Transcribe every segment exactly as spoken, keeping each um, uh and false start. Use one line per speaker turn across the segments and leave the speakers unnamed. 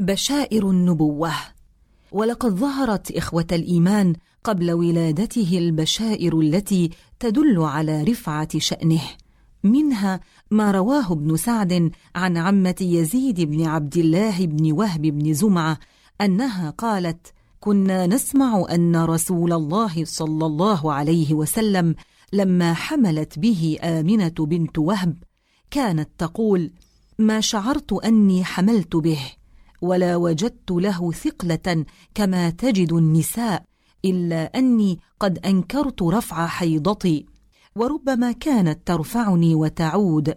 بشائر النبوة. ولقد ظهرت إخوة الإيمان قبل ولادته البشائر التي تدل على رفعة شأنه، منها ما رواه ابن سعد عن عمة يزيد بن عبد الله بن وهب بن زمعة أنها قالت: كنا نسمع أن رسول الله صلى الله عليه وسلم لما حملت به آمنة بنت وهب كانت تقول: ما شعرت أني حملت به، ولا وجدت له ثقلة كما تجد النساء، إلا أني قد أنكرت رفع حيضتي، وربما كانت ترفعني وتعود.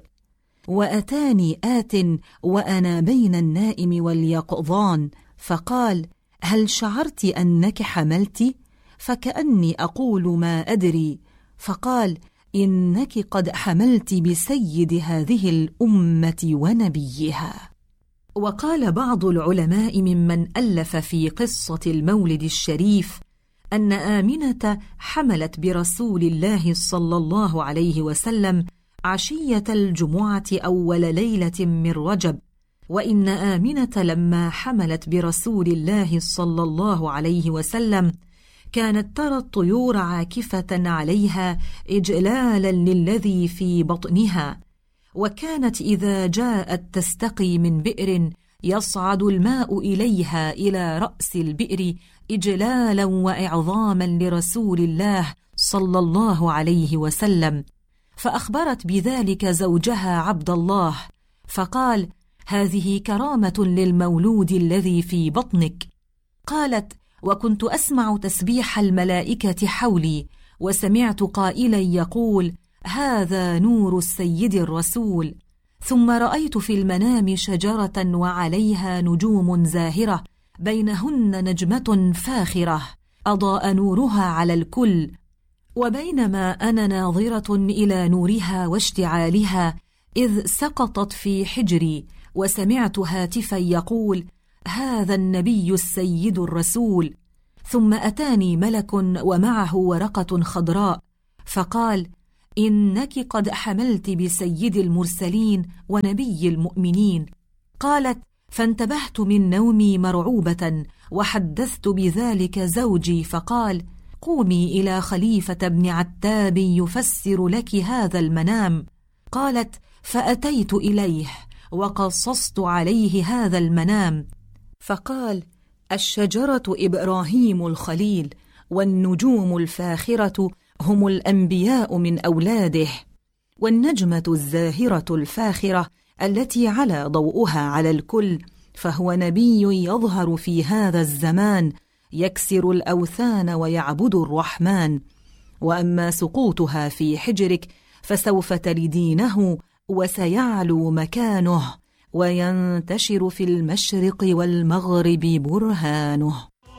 وأتاني آت وأنا بين النائم واليقظان فقال: هل شعرت أنك حملت؟ فكأني أقول ما أدري، فقال: إنك قد حملت بسيد هذه الأمة ونبيها. وقال بعض العلماء ممن ألف في قصة المولد الشريف أن آمنة حملت برسول الله صلى الله عليه وسلم عشية الجمعة أول ليلة من رجب، وإن آمنة لما حملت برسول الله صلى الله عليه وسلم كانت ترى الطيور عاكفة عليها إجلالا للذي في بطنها، وكانت إذا جاءت تستقي من بئر يصعد الماء إليها إلى رأس البئر إجلالا وإعظاما لرسول الله صلى الله عليه وسلم، فأخبرت بذلك زوجها عبد الله فقال: هذه كرامة للمولود الذي في بطنك. قالت: وكنت أسمع تسبيح الملائكة حولي، وسمعت قائلا يقول: هذا نور السيد الرسول. ثم رأيت في المنام شجرة وعليها نجوم زاهرة، بينهن نجمة فاخرة أضاء نورها على الكل، وبينما أنا ناظرة إلى نورها واشتعالها إذ سقطت في حجري، وسمعت هاتفا يقول: هذا النبي السيد الرسول. ثم أتاني ملك ومعه ورقة خضراء فقال: إنك قد حملت بسيد المرسلين ونبي المؤمنين. قالت: فانتبهت من نومي مرعوبة، وحدثت بذلك زوجي فقال: قومي إلى خليفة بن عتاب يفسر لك هذا المنام. قالت: فأتيت إليه وقصصت عليه هذا المنام، فقال: الشجرة إبراهيم الخليل، والنجوم الفاخرة هم الأنبياء من أولاده، والنجمة الزاهرة الفاخرة التي على ضوءها على الكل فهو نبي يظهر في هذا الزمان يكسر الأوثان ويعبد الرحمن. وأما سقوطها في حجرك فسوف تلدينه، وسيعلو مكانه، وينتشر في المشرق والمغرب برهانه.